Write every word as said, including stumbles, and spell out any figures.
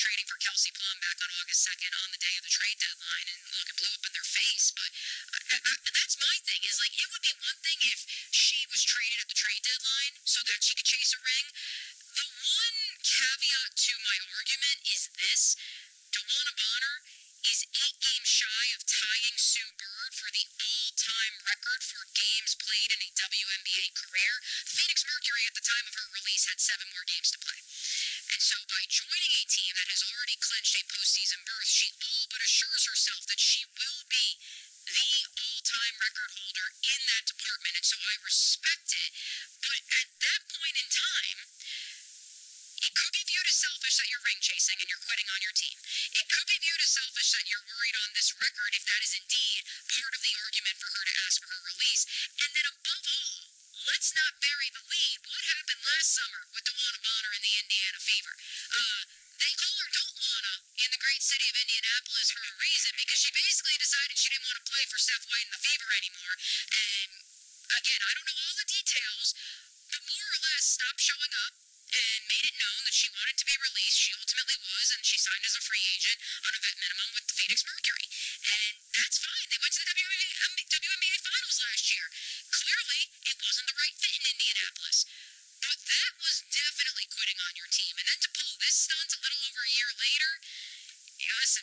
trading for Kelsey Plum back on August second on the day of the trade deadline, and look, it blew up in their face. But I, I, that's my thing, is like, it would be one thing if she was traded at the trade deadline so that she could chase a ring. The one caveat to my argument is this: DeWanna Bonner is eight games shy of tying Sue Bird for the all-time record for games played in a W N B A career. The Phoenix Mercury at the time of her release had seven more games to play. And so by joining a team that has already clinched a postseason berth, she all but assures herself that she will be the all-time record holder in that department. And so I respect it. But at that point in time, it could be viewed as selfish that you're ring chasing and you're quitting on your team. It could be viewed as selfish that you're worried on this record, if that is indeed part of the argument for her to ask for her release. And then above all, let's not bury the lead. What happened last summer with DeWanna Bonner and the Indiana Fever? Uh, they call her Don't Wanna in the great city of Indianapolis for a reason, because she basically decided she didn't want to play for Steph White and the Fever anymore. And again, I don't know all the details, but more or less stopped showing up and made it known that she wanted to be released. She ultimately was, and she signed as a free agent on a vet minimum with the Phoenix Mercury. And that's fine. They went to the W N B A Finals last year. Clearly, it wasn't the right fit in Indianapolis. But that was definitely quitting on your team. And then to pull this stunt a little over a year later, yeah, listen,